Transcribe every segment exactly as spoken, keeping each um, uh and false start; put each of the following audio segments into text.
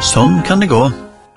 Sånn kan det gå.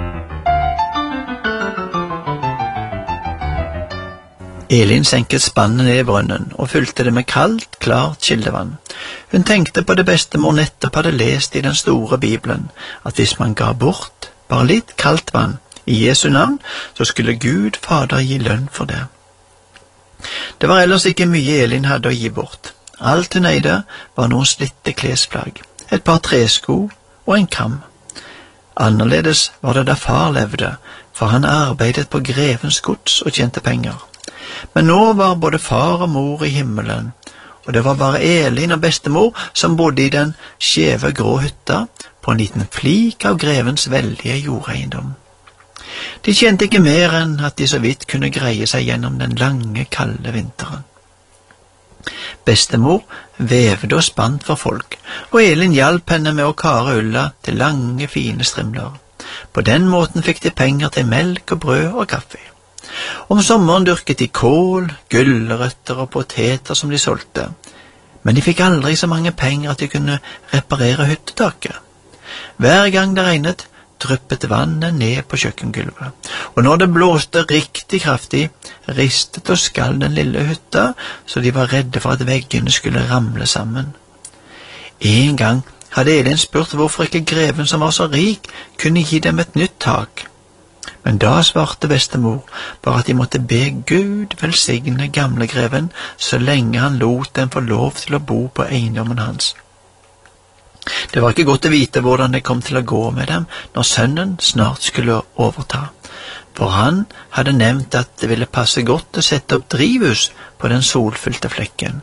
Elin senket spannet ned i brønnen og fylte det med kaldt, klart kildevann. Hun tenkte på det bestemor nettopp hadde lest i den store Bibelen, at hvis man ga bort bare litt kaldt vann i Jesu navn, så skulle Gud Fader gi lønn for det. Det var ellers ikke mye Elin hadde å gi bort. Alt hun eide var noen slitte klesplagg, et par tresko og en kam. Annerledes var det da far levde, for han arbeidet på grevens gods og tjente penger. Men nå var både far og mor i himmelen, og det var bare Elin og bestemor som bodde i den skjeve grå hytta på en liten flik av grevens veldige jordeiendom. De tjente ikke mer enn at de så vidt kunne greie seg gjennom den lange, kalde vinteren. Bestemor vevde og spant for folk, og Elin hjalp henne med å kare ulla til lange, fine strimler. På den måten fikk de penger til melk og brød og kaffe. Om sommeren dyrket de kål, gulrøtter og poteter som de solgte, men de fikk aldri så mange penger at de kunne reparere hyttetaket. Hver gang det regnet, dryppet vannet ned på kjøkkengulvet, og når det blåste riktig kraftig, ristet og skall den lille hytta, så de var redde for at veggene skulle ramle sammen. En gang hadde Elin spurt hvorfor ikke greven som var så rik kunne gi dem et nytt tak. Men da svarte bestemor bare at de måtte be Gud velsigne gamle greven så lenge han lot dem få lov til å bo på eiendommen hans. Det var ikke godt å vite hvordan det kom til å gå med dem når sønnen snart skulle overta, for han hadde nevnt at det ville passe godt å sette opp drivhus på den solfylte flekken.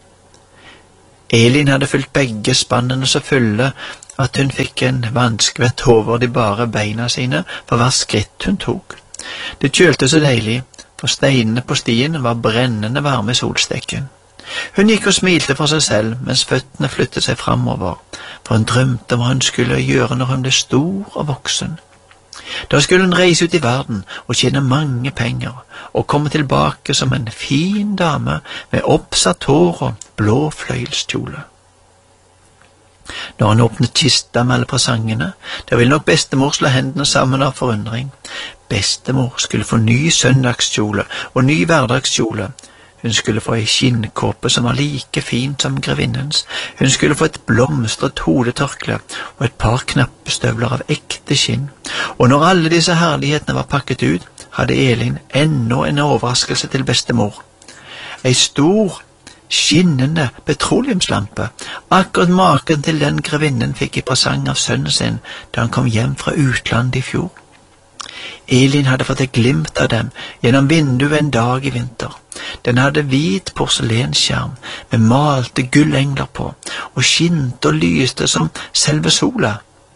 Elin hadde fylt begge spannene så fulle at hun fikk en vannskvett over de bare beina sine for hver skritt hun tok. Det kjølte så deilig, for steinene på stien var brennende varme i solstekken. Hun gikk og smilte for seg selv mens føttene flyttet seg framover, for hun drømte om hva hun skulle gjøre når hun ble stor og voksen. Da skulle hun reise ut i verden og tjene mange penger, og komme tilbake som en fin dame med oppsatt hår og blå fløyelskjole. Når han åpnet kista med alle presangene, da ville nok bestemor slå hendene sammen av forundring. Bestemor skulle få ny søndagskjole og ny hverdagskjole. Hun skulle få ei skinnkåpe som var like fint som grevinnens. Hun skulle få et blomstret hodetørkle og et par knappestøvler av ekte skinn. Og når alle disse herlighetene var pakket ut, hadde Elin ennå en overraskelse til bestemor. Ei stor, skinnende petroleumslampe, akkurat maken til den grevinnen fikk i presang av sønnen sin da han kom hjem fra utlandet i fjor. Elin hadde fått et glimt av dem gjennom vinduet en dag i vinter. Den hadde hvit porselenskjerm med malte gullengler på, og skinte og lyste som selve sola.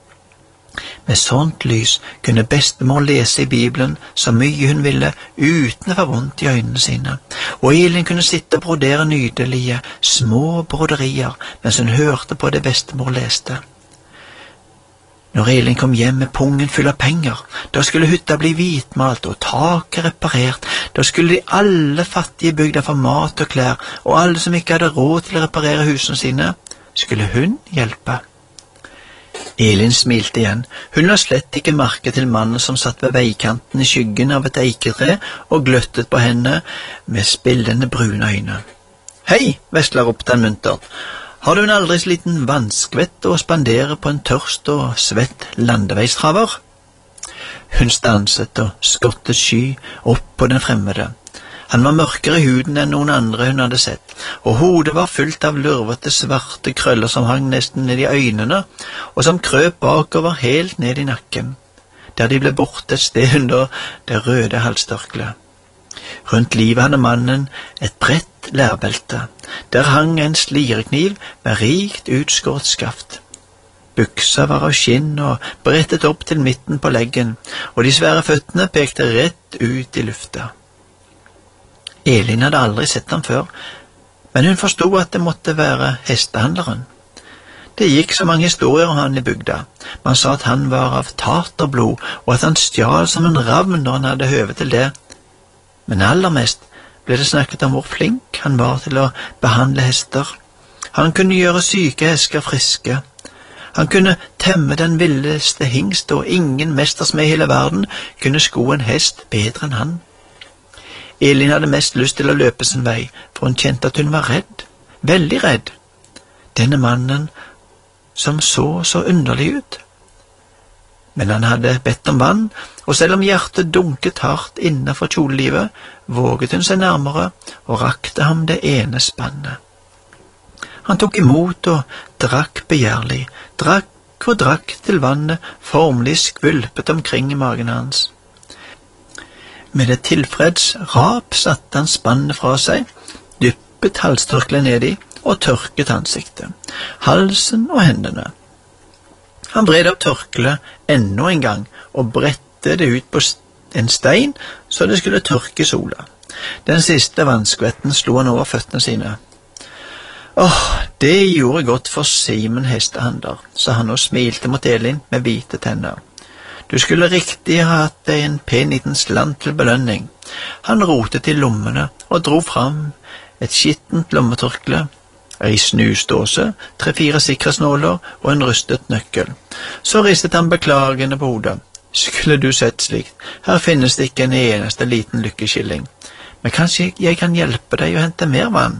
Med sånt lys kunne bestemor lese i Bibelen så mye hun ville uten å få vondt i øynene sine, og Elin kunne sitte og brodere nydelige, små broderier mens hun hørte på det bestemor leste. Når Elin kom hjem med pungen full av penger, da skulle hytta bli hvitmalt og taket reparert, da skulle de alle fattige bygda få mat og klær, og alle som ikke hadde råd til å reparere husene sine, skulle hun hjelpe. Elin smilte igjen. Hun la slett ikke merke til mannen som satt ved veikanten i skyggen av et eiketre og gløttet på henne med spillende brune øyne. «Hei!» vesla ropte han muntert. «Har du en aldri så liten vannskvett å spandere på en tørst og svett landeveistraver?» Hun stanset og skottet sky opp på den fremmede. Han var mørkere i huden enn noen andre hun hadde sett, og hodet var fullt av lurvete svarte krøller som hang nesten ned i øynene, og som krøp bakover helt ned i nakken, der de ble borte et sted under det røde halstørklet. Rundt livet hadde mannen et bredt lærbelte. Der hang en slirekniv med rikt utskåret skaft. Buksa var av skinn og brettet opp til midten på leggen, og de svære føttene pekte rett ut i lufta. Elin hadde aldri sett ham før, men hun forstod at det måtte være hestehandleren. Det gikk så mange historier om han i bygda. Man sa at han var av taterblod, og at han stjal som en ravn når han hadde høve til det. Men aller mest ble det snakket om hvor flink han var til å behandle hester. Han kunne gjøre syke hester friske. Han kunne temme den villeste hingst, og ingen mestersmed i hele verden kunne sko en hest bedre enn han. Elin hadde mest lyst til å løpe sin vei, for hun kjente at hun var redd, veldig redd. Denne mannen som så så underlig ut. Men han hadde bedt om vann, og selv om hjertet dunket hardt innenfor kjolelivet, våget hun seg nærmere og rakte ham det ene spannet. Han tok imot og drakk begjærlig, drakk og drakk til vannet formelig skvulpet omkring i magen hans. Med et tilfreds rap satte han spannet fra seg, dyppet halstørklet ned i og tørket ansiktet, halsen og hendene. Han vred opp tørklet enda en gang og brettet det ut på en stein så det skulle tørke i sola. Den siste vannskvetten slo han over føttene sine. Åh, det gjorde godt for Simen hestehandler, sa han og smilte mot Elin med hvite tenner. Du skulle riktig ha hatt deg en pen liten slant til belønning. Han rotet i lommene og dro fram et skittent lommetørkle, ei snusdåse, tre-fire sikkerhetsnåler og en rustet nøkkel. Så ristet han beklagende på hodet. Skulle du sett slikt, her finnes det ikke en eneste liten lykkeskilling. Men kanskje jeg kan hjelpe deg å hente mer vann?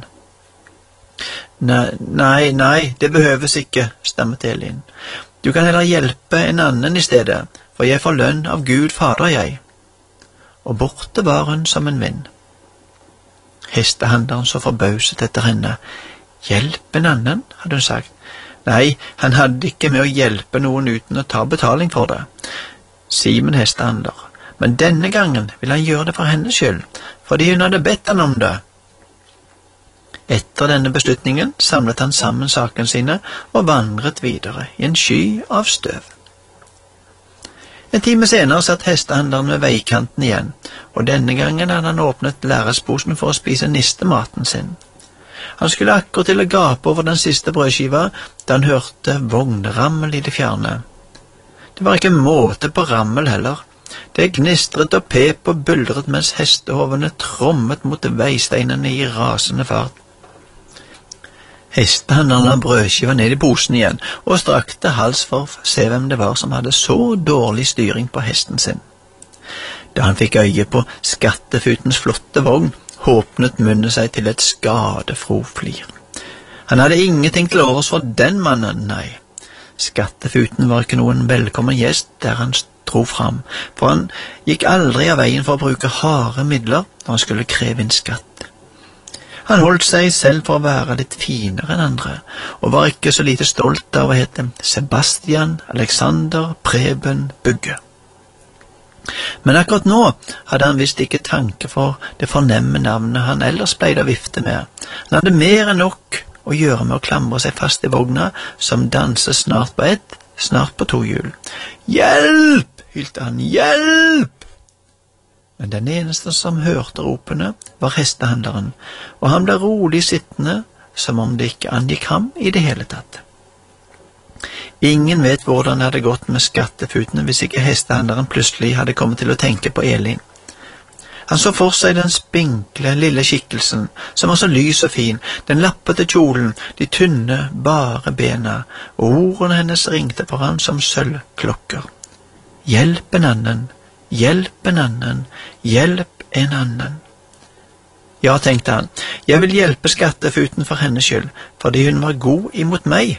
Nei, nei, nei, det behøves ikke, stammet Elin. Du kan heller hjelpe en annen i stedet, for jeg får lønn av Gud fader jeg. Og borte var hun som en vind. Hestehandleren så forbauset etter henne. Hjelp en annen, hadde hun sagt. Nei, han hadde ikke med å hjelpe noen uten å ta betaling for det. Simen hestehandler. Men denne gangen ville han gjøre det for hennes skyld, fordi hun hadde bedt han om det. Etter denne beslutningen samlet han sammen sakene sine og vandret videre i en sky av støv. En time senere satt hestehandleren ved veikanten igjen, og denne gangen hadde han åpnet læresposen for å spise nistematen sin. Han skulle akkurat til å gape over den siste brødskiva da han hørte vognrammel i det fjerne. Det var ikke måte på rammel heller. Det gnistret og pep og buldret mens hestehovene trommet mot veisteinene i rasende fart. Hestehandleren la brødskiva ned i posen igjen og strakte hals for å se hvem det var som hadde så dårlig styring på hesten sin. Da han fikk øye på Skattefutens flotte vogn, åpnet munnen seg til et skadefro flir. Han hadde ingenting til overs for den mannen, nei. Skattefuten var ikke noen velkommen gjest der han dro fram, for han gikk aldri av veien for å bruke harde midler når han skulle kreve inn skatt. Han holdt seg selv for å være litt finere enn andre, og var ikke så lite stolt av å hete Sebastian Alexander Preben Bugge. Men akkurat nå hadde han visst ikke tanke for det fornemme navnet han ellers pleide å vifte med. Han hadde mer enn nok å gjøre med å klamre seg fast i vogna, som danset snart på ett, snart på to hjul. «Hjelp!» hylte han. «Hjelp!» Men den eneste som hørte ropene var hestehandleren, og han ble rolig sittende, som om det ikke angikk ham i det hele tatt. Ingen vet hvordan det hadde gått med Skattefutene hvis ikke hestehandleren plutselig hadde kommet til å tenke på Elin. Han så for seg den spinkle, lille skikkelsen, som var så lys og fin, den lappete kjolen, de tynne, bare bena, og ordene hennes ringte for han som sølvklokker. Hjelp en annen, hjelp en annen, hjelp en annen. Ja, tenkte han, jeg vil hjelpe Skattefuten for hennes skyld, fordi hun var god imot meg.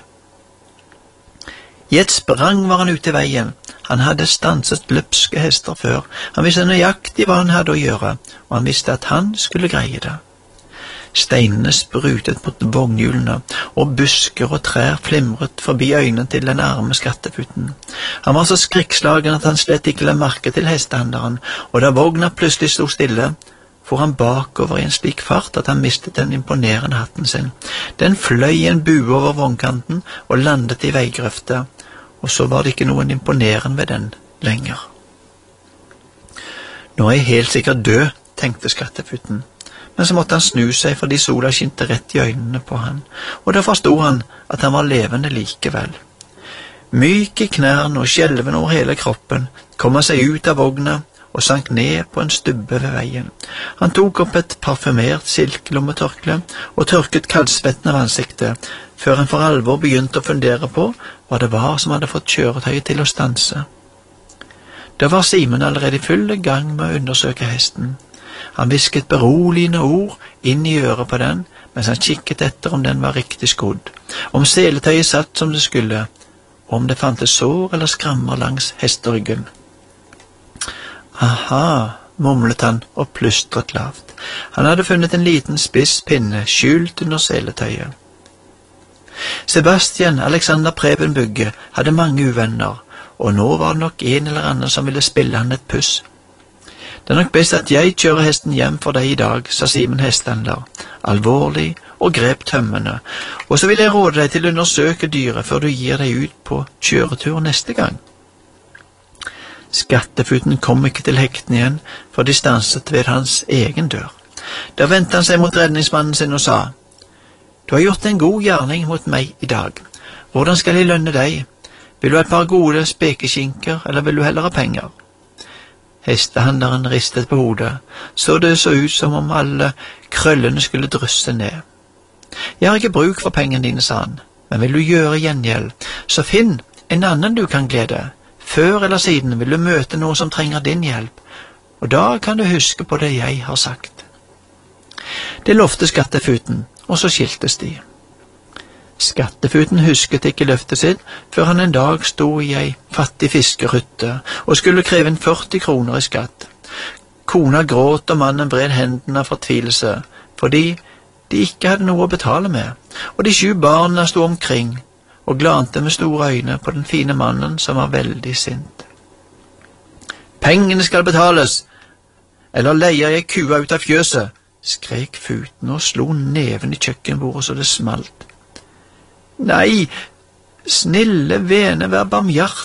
I et sprang var han ute i veien. Han hadde stanset løpske hester før. Han visste nøyaktig hva han hadde å gjøre, og han visste at han skulle greie det. Steinene sprutet mot vognhjulene, og busker og trær flimret forbi øynene til den arme Skattefuten. Han var så skrikkslagen at han slett ikke la merke til hestehandleren, og da vogna plutselig sto stille, for han bakover i en slik fart at han mistet den imponerende hatten sin. Den fløy i en bue over vognkanten og landet i veigrøfta, og så var det ikke noen imponerende ved den lenger. Nå er jeg helt sikkert død, tenkte Skattefuten, men så måtte han snu seg fordi sola skinte rett i øynene på han, og da forstod han at han var levende likevel. Myk i knærne og skjelven over hele kroppen kom han seg ut av vogna og sank ned på en stubbe ved veien. Han tok opp et parfymert silkelommetørkle og tørket kaldsvetten av ansiktet, før han for alvor begynte å fundere på hva det var som hadde fått kjøretøyet til å stanse. Da var Simen allerede i full gang med å undersøke hesten. Han hvisket beroligende ord inn i øret på den, mens han kikket etter om den var riktig skodd, om seletøyet satt som det skulle, og om det fantes sår eller skrammer langs hesteryggen. Aha, mumlet han og plystret lavt. Han hadde funnet en liten spiss pinne skjult under seletøyet. Sebastian Alexander Preben Bugge hadde mange uvenner, og nå var det nok en eller annen som ville spille han et puss. Det er nok best at jeg kjører hesten hjem for deg i dag, sa Simen hestehandler, alvorlig og grep tømmene, og så vil jeg råde deg til å undersøke dyret før du gir deg ut på kjøretur neste gang. Skattefuten kom ikke til hekten igjen, for de stanset ved hans egen dør. Da vendte han seg mot redningsmannen sin og sa, «Du har gjort en god gjerning mot meg i dag. Hvordan skal jeg lønne deg? Vil du ha et par gode spekeskinker, eller vil du heller ha penger?» Hestehandleren ristet på hodet, så det så ut som om alle krøllene skulle drysse ned. «Jeg har ikke bruk for pengene dine», sa han, «men vil du gjøre gjengjeld, så finn en annen du kan glede. Før eller siden vil du møte noen som trenger din hjelp, og da kan du huske på det jeg har sagt.» Det lovte Skattefuten, og så skiltes de. Skattefuten husket ikke løftet sitt, før han en dag sto i ei fattig fiskerytte og skulle kreve inn førti kroner i skatt. Kona gråt og mannen vred hendene av fortvilelse, fordi de ikke hadde noe å betale med, og de sju barna sto omkring og glante med store øyne på den fine mannen som var veldig sint. «Pengene skal betales, eller leier jeg kua ut av fjøset», skrek Futen og slo neven i kjøkkenbordet så det smalt. «Nei, snille vene, vær barmhjertig»,